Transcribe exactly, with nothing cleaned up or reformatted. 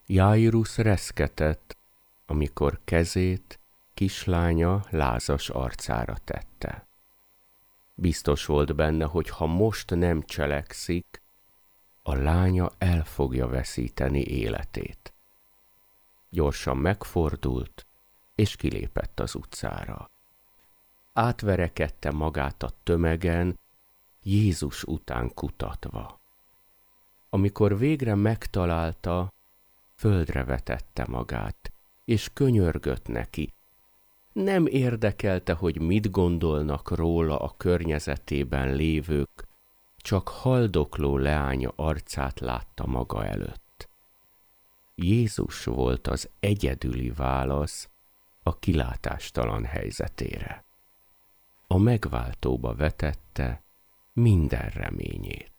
Jairus reszketett, amikor kezét kislánya lázas arcára tette. Biztos volt benne, hogy ha most nem cselekszik, a lánya el fogja veszíteni életét. Gyorsan megfordult, és kilépett az utcára. Átverekedte magát a tömegen, Jézus után kutatva. Amikor végre megtalálta, földre vetette magát, és könyörgött neki. Nem érdekelte, hogy mit gondolnak róla a környezetében lévők, csak haldokló leánya arcát látta maga előtt. Jézus volt az egyedüli válasz a kilátástalan helyzetére. A megváltóba vetette minden reményét.